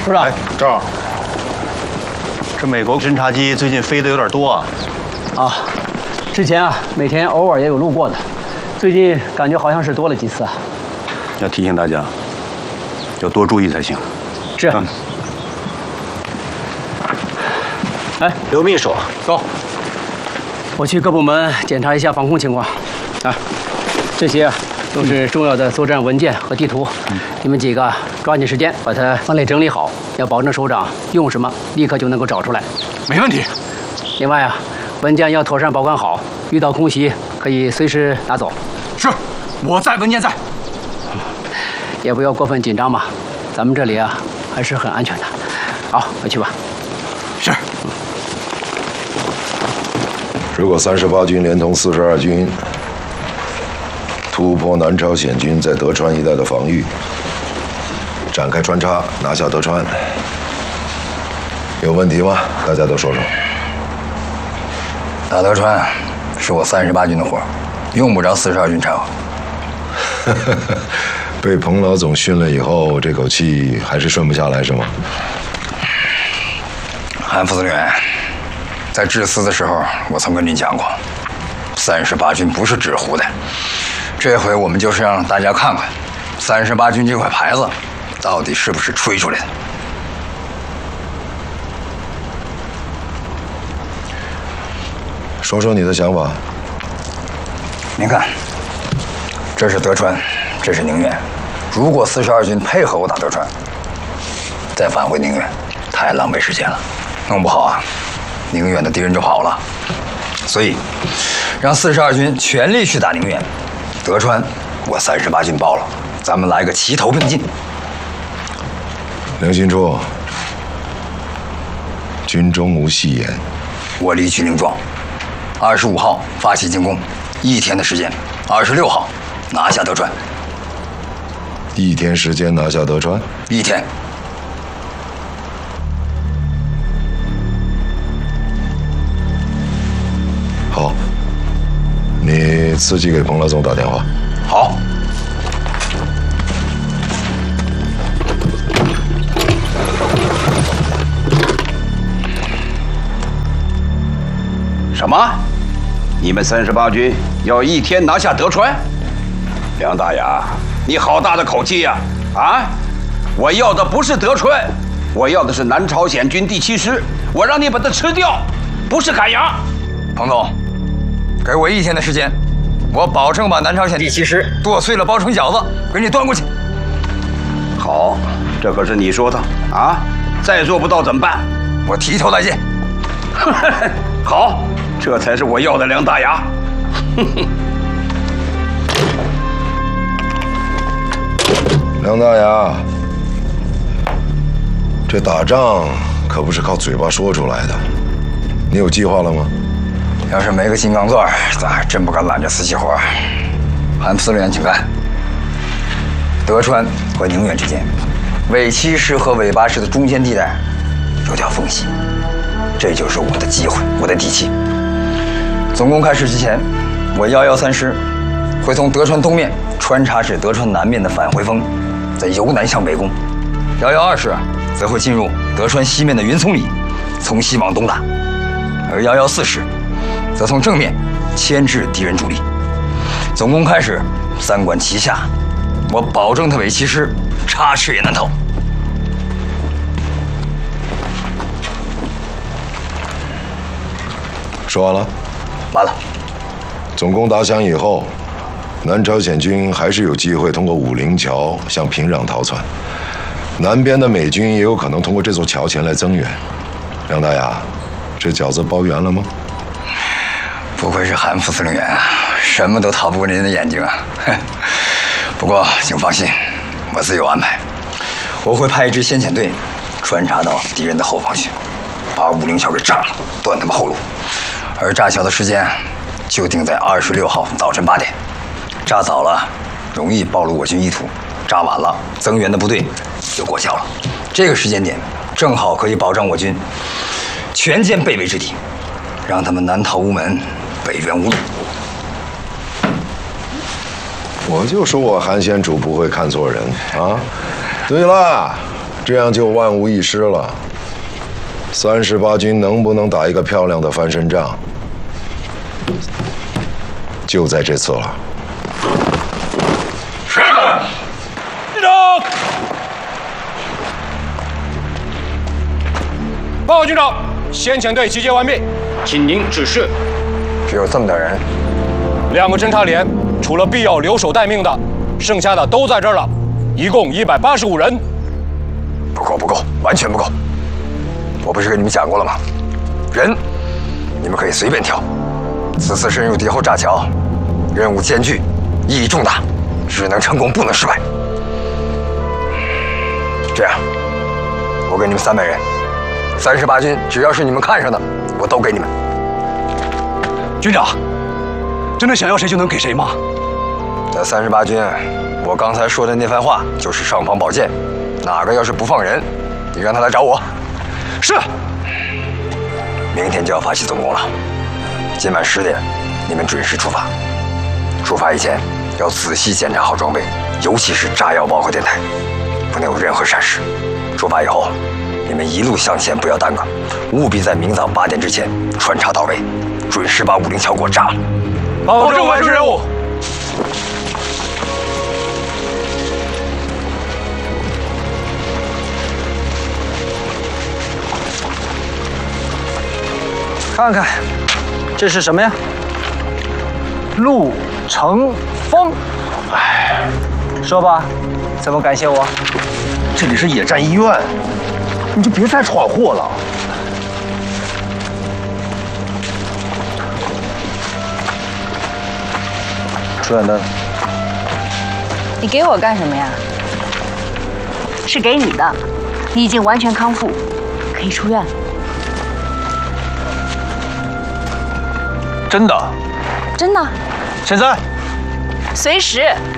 是吧？ 赵，这美国侦察机最近飞的有点多啊。 啊，之前啊，每天偶尔也有路过的，最近感觉好像是多了几次啊。 要提醒大家，要多注意才行。 是。哎， 刘秘书， 走。我去各部门检查一下防空情况。啊，这些啊都是重要的作战文件和地图，你们几个抓紧时间把它分类整理好，要保证首长用什么立刻就能够找出来。 没问题。 另外啊，文件要妥善保管好，遇到空袭可以随时拿走。 是，我在，文件在。 也不要过分紧张嘛，咱们这里啊还是很安全的。好，回去吧。 是。 如果38军连同42军突破南朝鲜军在德川一带的防御，展开穿插拿下德川，有问题吗？大家都说说。 打德川是我38军的活，用不着42军掺和。 被彭老总训了以后，这口气还是顺不下来是吗？ 韩副司令员，在致辞的时候，我曾跟您讲过，38军不是纸糊的。这回我们就是让大家看看，38军这块牌子到底是不是吹出来的。 说说你的想法。 您看，这是德川，这是宁远。如果42军配合我打德川，再返回宁远，太浪费时间了，弄不好啊，宁远的敌人就跑了。所以，让42军全力去打宁远，德川我38军包了，咱们来个齐头并进。 梁兴柱，军中无戏言。 我离军令状，25号发起进攻，1天的时间，26号拿下德川。 1天时间拿下德川 ？1天。 好，你自己给彭老总打电话。 好。 什么？你们38军要1天拿下德川？梁大牙，你好大的口气呀！啊！我要的不是德川，我要的是南朝鲜军第7师，我让你把它吃掉，不是砍牙。 彭总，给我1天的时间，我保证把南朝鲜第7师剁碎了包成饺子，给你端过去。 好，这可是你说的啊！再做不到怎么办？ 我提头来见。 好，这才是我要的梁大牙。 梁大牙，这打仗可不是靠嘴巴说出来的，你有计划了吗？ 要是没个金刚钻，咱还真不敢揽这死气活。韩副司令员，请看，德川和宁远之间，伪7师和伪8师的中间地带有条缝隙，这就是我的机会，我的底气。总攻开始之前，我113师会从德川东面穿插至德川南面的返回峰，再由南向北攻。112师则会进入德川西面的云丛里，从西往东打，而114师则从正面牵制敌人主力。总攻开始，3管齐下，我保证他伪7师插翅也难逃。 说完了？ 完了。 总攻打响以后，南朝鲜军还是有机会通过武陵桥向平壤逃窜，南边的美军也有可能通过这座桥前来增援。梁大牙，这饺子包圆了吗？ 不愧是韩副司令员啊，什么都逃不过您的眼睛啊！不过请放心，我自有安排。我会派一支先遣队穿插到敌人的后方去，把武陵桥给炸了，断他们后路。而炸桥的时间就定在26号早晨8点。炸早了容易暴露我军意图，炸晚了增援的部队就过桥了。这个时间点正好可以保障我军全歼背围之敌，让他们南逃无门，北援无路。 我就说我韩先主不会看错人啊！对了， 这样就万无一失了。38军能不能打一个漂亮的翻身仗，就在这次了。 是。队长。报告军长，先遣队集结完毕，请您指示。 只有这么点人 2个侦察连，除了必要留守待命的，剩下的都在这儿了，一共185人。 不够，完全不够。我不是跟你们讲过了吗？人，你们可以随便挑。此次深入敌后炸桥，任务艰巨，意义重大，只能成功不能失败。这样，我给你们300人，38军只要是你们看上的，我都给你们。 军长，真的想要谁就能给谁吗？ 在38军，我刚才说的那番话就是尚方宝剑，哪个要是不放人，你让他来找我。 是。 明天就要发起总攻了，今晚10点，你们准时出发。出发以前要仔细检查好装备，尤其是炸药包和电台，不能有任何闪失。出发以后，你们一路向前，不要耽搁，务必在明早8点之前穿插到位，准时把50桥给我炸了。 保证完成任务。 看看，这是什么呀？陆成风。哎，说吧，怎么感谢我？ 这里是野战医院，你就别再闯祸了。 出院单。 你给我干什么呀？是给你的，你已经完全康复，可以出院。 真的？ 真的？ 现在？ 随时。